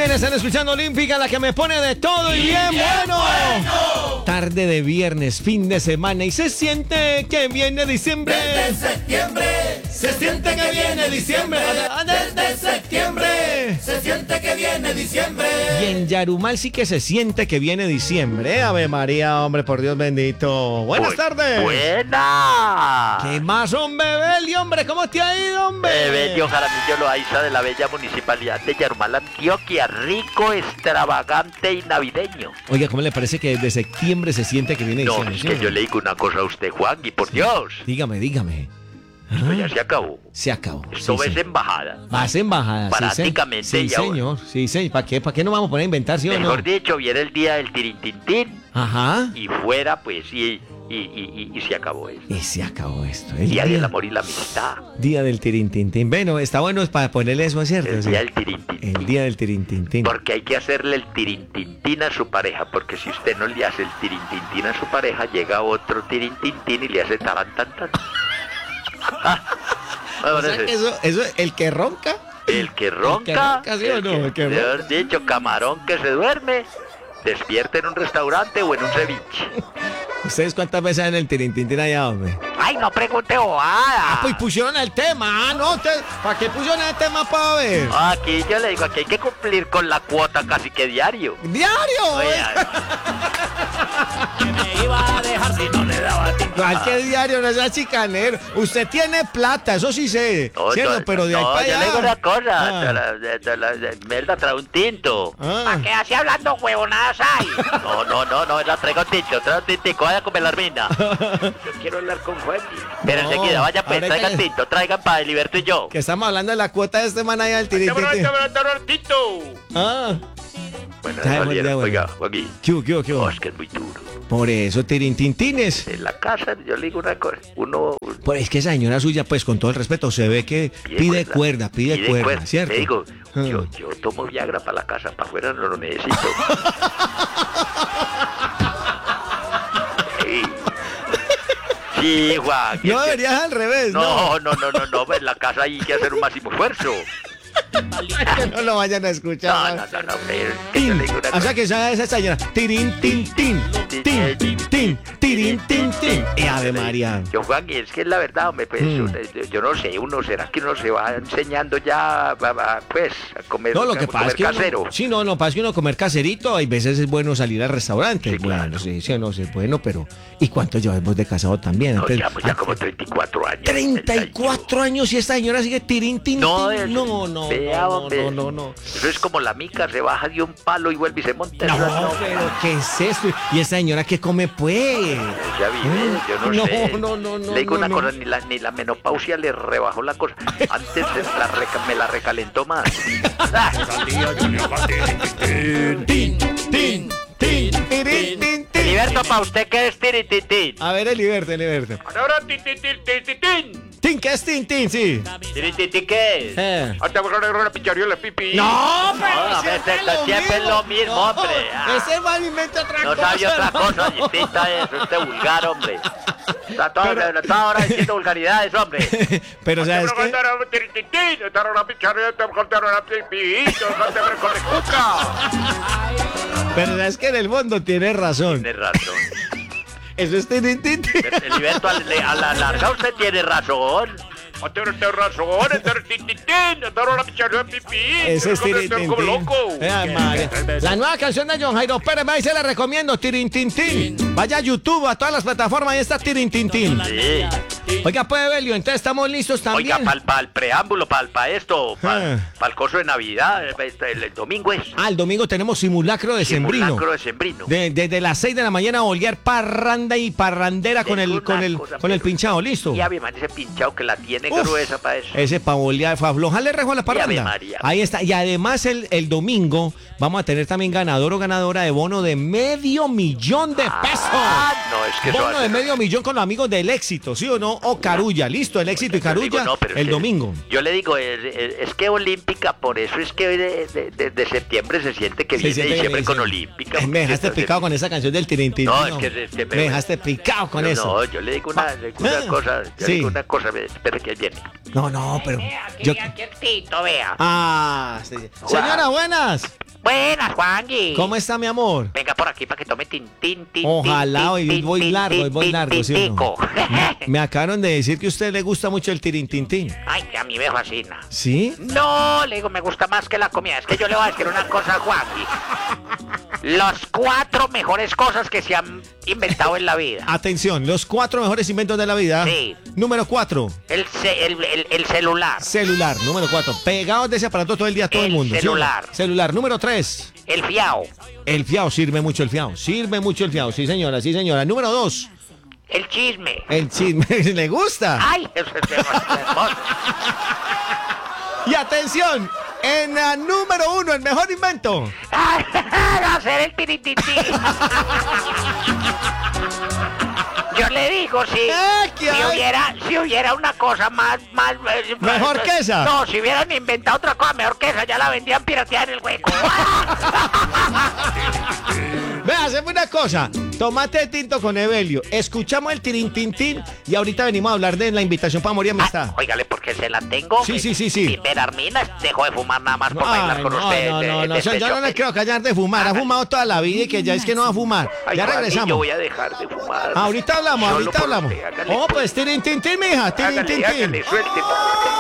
bien, están escuchando Olímpica, la que me pone de todo y bien bueno. Tarde de viernes, fin de semana y se siente que viene diciembre. Desde septiembre se siente que viene diciembre. Desde septiembre se siente que viene diciembre. Y en Yarumal sí que se siente que viene diciembre. Ave María, hombre, por Dios bendito. Buenas tardes. ¡Buena! ¿Qué más, hombre, Belio, hombre? ¿Cómo te ha ido, hombre? Belio Jaramillo Loaiza de la bella municipalidad de Yarumal, Antioquia. Rico, extravagante y navideño. Oiga, ¿cómo le parece que desde septiembre se siente que viene No, diciembre? es que yo le digo una cosa a usted, Juan, y por Dios, Dígame. esto ya se acabó. Se acabó. Esto Sí, es sí. embajada. Más embajada. Prácticamente, Sí, y ahora- señor. Sí, señor. ¿Para qué nos vamos a poner a inventar, sí o no? Mejor dicho, viene el día del tirintintín Ajá. y fuera, pues, y se acabó eso. Y se acabó esto. El Día del amor y la amistad. Día del tirintintín. Bueno, está bueno para ponerle eso, ¿cierto? El Sí. día del tirintintín. El día del tirintintín. Porque hay que hacerle el tirintintín a su pareja, porque si usted no le hace el tirintintín a su pareja, llega otro tirintintín y le hace tarantantan. O sea que eso, el que ronca. El que ronca, ¿sí o no? El que ronca. mejor dicho, camarón que se duerme, despierta en un restaurante o en un ceviche. ¿Ustedes cuántas veces en el tirintintín allá, hombre? Ay, no pregunte bobada. Pues pusieron el tema. No, ¿para qué pusieron el tema para ver? Aquí yo le digo, aquí hay que cumplir con la cuota casi que diario. ¡Diario! Oiga. Que me iba a dejar si no le daba tiempo. ¿Cuál que diario? No sea chicanero. Usted tiene plata, eso sí sé. No, ¿Cierto? yo- Pero de ahí no, para allá. yo le digo una cosa, Ah. Merda, trae un tinto. Ah. ¿Para qué así hablando huevonadas hay? No, la traigo un tintico, vaya a comer la hermina. Yo quiero hablar con Juan. Pero No, enseguida, vaya pues, ahora traigan que- tinto, traigan para Heriberto y yo. Que estamos hablando de la cuota de este man allá del tirintintín. Ah. Bueno, Ya, salieron, bueno. oiga, Joaquín. ¿Qué hubo? Oh, es que es muy duro. Por eso, tirintintines. En la casa, yo le digo una cosa, uno Pues es que esa señora suya, pues con todo el respeto, se ve que pide cuerda, ¿cierto? Le digo, Ah. yo tomo Viagra para la casa, para afuera no lo necesito. Sí. Sí, Juan. No deberías al revés, ¿no? No, en la casa hay que hacer un máximo esfuerzo. Que no lo vayan a escuchar. No, hombre, que yo le digo una O sea que esa señora, tirintintín, tirintintín. Y Ave María. Yo, Juan, es que es la verdad, hombre, pues, yo no sé, ¿será que uno se va enseñando ya, pues, a comer, No, lo que a pasa es comer que casero? pasa es que uno comer caserito, hay veces es bueno salir al restaurante. Sí, claro. Bueno, sí, no, sí, es bueno, pero ¿y cuánto llevamos de casado también? No, Antes- llevamos ya como 34 años. 34 años y esta señora sigue tirintintín. No, No, hombre. no. Eso es como la mica, se baja de un palo y vuelve y se monta. No, Eso pero ¿qué es esto? ¿Y esa señora qué come, pues? Ya vive, yo no, No, sé. no, Le digo una no. cosa, ni la menopausia le rebajó la cosa. Antes me la recalentó más. Tirintintín. Heriberto, ¿para usted qué es tirintintín? A ver, Eliberto. Ahora tirintintín. ¿Tin qué es Tintín, sí? ¿Tirintintín qué es? No, pero No, siempre es lo mismo, hombre. Ese man inventa otra No cosa. sabe otra cosa distinta a eso, este vulgar, hombre. Está toda hora diciendo vulgaridades, hombre. Pero ¿sabes qué? Pero ¿sabes que en el fondo tiene razón? Tiene razón. Eso es Tintín. Heriberto, a la larga usted tiene razón. Ese es Tirintintín. Vea, madre. La nueva canción de John Jairo Pérez, ahí se la recomiendo, Tirintintín. Vaya a YouTube, a todas las plataformas, ahí está Tirintintín. Sí. Oiga, pues, Belio, entonces estamos listos también. Oiga, para el preámbulo, para esto, para Ah. el coso de Navidad, el domingo es. El domingo tenemos simulacro de sembrino. Simulacro de sembrino. Desde las 6 de la mañana a olear parranda y parrandera con el pinchado, ¿listo? Y Ave María, ese pinchado que la tiene Uf, gruesa para eso. Ese para bolear, para aflojarle rejo a la Y Ave parranda. María. Ahí está. Y además el domingo vamos a tener también ganador o ganadora de bono de $500,000 de pesos. No, es que eso Bono de hace- $500,000 con los amigos del Éxito, ¿sí o no? O Carulla, listo, el Éxito y Yo digo, Carulla no, pero es el que domingo. Yo le digo, es que Olímpica, por eso es que de septiembre se siente que Se viene siente diciembre que con viene. Olímpica. Me dejaste Entonces, picado con esa canción del Tirintín. No, es que me dejaste picado con no, eso. No, yo le digo una cosa, Sí. espera que viene. No, pero Vea, yo... quietito, vea. Sí. Señora, buenas. Buenas, Juangui. ¿Cómo está, mi amor? Venga por aquí para que tome tintín. Ojalá, hoy voy largo, ¿sí o no? Me acabaron de decir que a usted le gusta mucho el tirintintín. Ay, que a mí me fascina. ¿Sí? No, le digo, me gusta más que la comida. Es que yo le voy a decir una cosa, Juangui. Las 4 mejores cosas que se han inventado en la vida. Atención, los 4 mejores inventos de la vida. Sí. Número 4. El celular. Celular, número 4. Pegados de ese aparato todo el día, todo el mundo. Celular. ¿Sí? Celular, número 3. El fiao. El fiao, sirve mucho el fiao. Sirve mucho el fiao, sí señora, sí señora. Número 2. El chisme. El chisme, ¿le gusta? Ay, eso es hermoso. Y atención, en la número 1, el mejor invento. Hacer el tiritintín. Yo le digo, si hubiera una cosa más mejor que esa. No, si hubieran inventado otra cosa mejor que esa, ya la vendían pirateada en el hueco. Vea, hacemos una cosa. Tomate tinto con Evelio. Escuchamos el tirintintín y ahorita venimos a hablar de la invitación para morir amistad. Óigale, porque se la tengo. Sí. Berarmina dejó de fumar nada más por bailar con ustedes. No, yo no le quiero callar de fumar. Ha fumado toda la vida y que ya es que no va a fumar. Ya regresamos. Yo voy a dejar de fumar. Ahorita hablamos. Pues. Oh, pues tirintintín, mija. Tirintintín. Hágale, suélteme.